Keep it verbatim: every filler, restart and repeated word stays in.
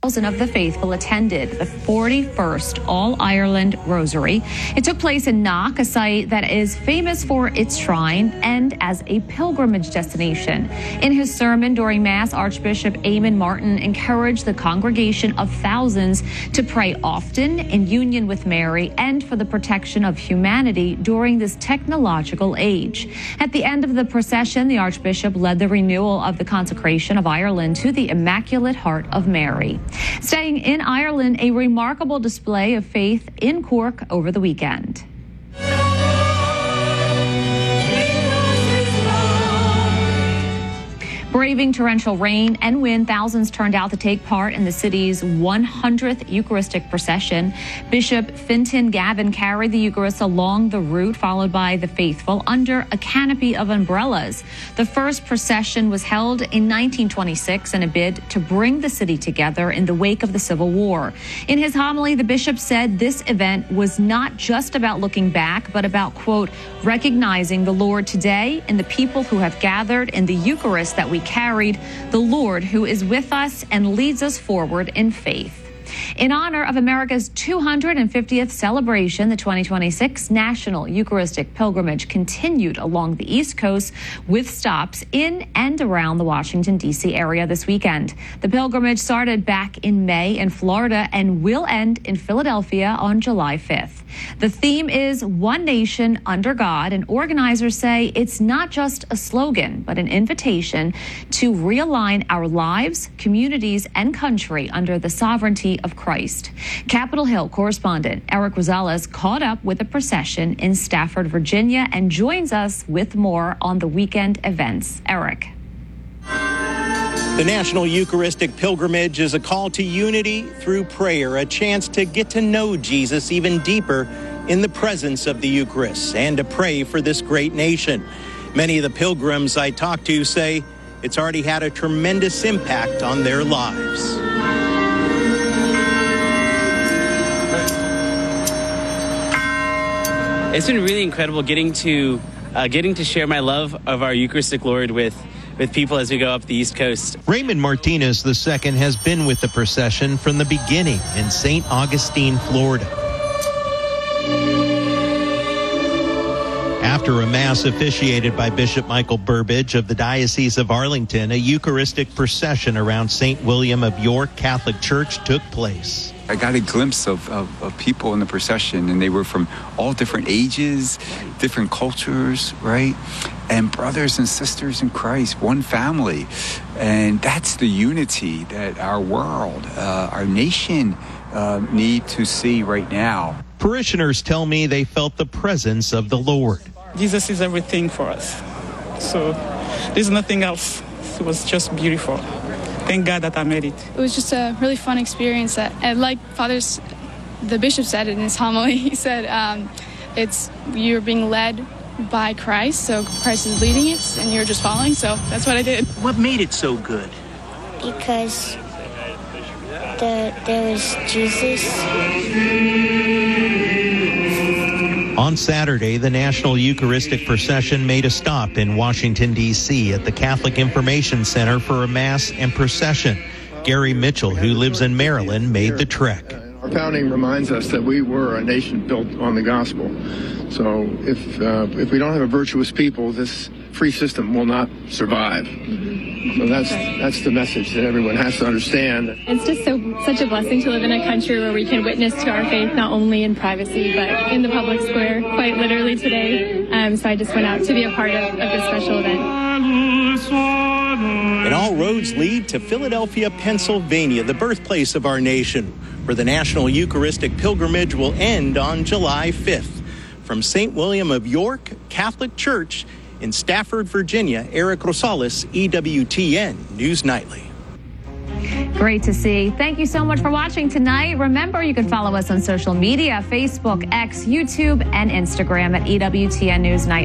Thousands of the faithful attended the forty-first All-Ireland Rosary. It took place in Knock, a site that is famous for its shrine and as a pilgrimage destination. In his sermon during Mass, Archbishop Eamon Martin encouraged the congregation of thousands to pray often in union with Mary and for the protection of humanity during this technological age. At the end of the procession, the Archbishop led the renewal of the consecration of Ireland to the Immaculate Heart of Mary. Staying in Ireland, a remarkable display of faith in Cork over the weekend. Braving torrential rain and wind, thousands turned out to take part in the city's one hundredth Eucharistic procession. Bishop Fintan Gavin carried the Eucharist along the route, followed by the faithful under a canopy of umbrellas. The first procession was held in nineteen twenty-six in a bid to bring the city together in the wake of the Civil War. In his homily, the bishop said this event was not just about looking back, but about, quote, recognizing the Lord today and the people who have gathered in the Eucharist that we carried, the Lord who is with us and leads us forward in faith. In honor of America's two hundred fiftieth celebration, the twenty twenty-six National Eucharistic Pilgrimage continued along the East Coast with stops in and around the Washington, D C area this weekend. The pilgrimage started back in May in Florida and will end in Philadelphia on July fifth. The theme is One Nation Under God, and organizers say it's not just a slogan, but an invitation to realign our lives, communities, and country under the sovereignty of Christ. Capitol Hill correspondent Eric Rosales caught up with the procession in Stafford, Virginia, and joins us with more on the weekend events. Eric. The National Eucharistic Pilgrimage is a call to unity through prayer, a chance to get to know Jesus even deeper in the presence of the Eucharist and to pray for this great nation. Many of the pilgrims I talked to say it's already had a tremendous impact on their lives. It's been really incredible getting to uh, getting to share my love of our Eucharistic Lord with with people as we go up the East Coast. Raymond Martinez the Second has been with the procession from the beginning in Saint Augustine, Florida. After a Mass officiated by Bishop Michael Burbidge of the Diocese of Arlington, a Eucharistic procession around Saint William of York Catholic Church took place. I got a glimpse of, of, of people in the procession, and they were from all different ages, different cultures, right? And brothers and sisters in Christ, one family. And that's the unity that our world, uh, our nation uh, need to see right now. Parishioners tell me they felt the presence of the Lord. Jesus is everything for us. So there's nothing else. It was just beautiful. Thank God that I made it. It was just a really fun experience. That, and like Father's, the bishop said in his homily, he said um, it's you're being led by Christ, so Christ is leading it, and you're just following. So that's what I did. What made it so good? Because the, there was Jesus. On Saturday, the National Eucharistic Procession made a stop in Washington, D C at the Catholic Information Center for a Mass and procession. Gary Mitchell, who lives in Maryland, made the trek. Our founding reminds us that we were a nation built on the gospel. So if uh, if we don't have a virtuous people, this free system will not survive. So that's that's the message that everyone has to understand. It's just so such a blessing to live in a country where we can witness to our faith not only in privacy but in the public square, quite literally today. Um, so I just went out to be a part of, of this special event. And all roads lead to Philadelphia, Pennsylvania, the birthplace of our nation, where the National Eucharistic Pilgrimage will end on July fifth. From Saint William of York Catholic Church in Stafford, Virginia, Eric Rosales, E W T N News Nightly. Great to see. Thank you so much for watching tonight. Remember, you can follow us on social media, Facebook, X, YouTube, and Instagram at E W T N News Night.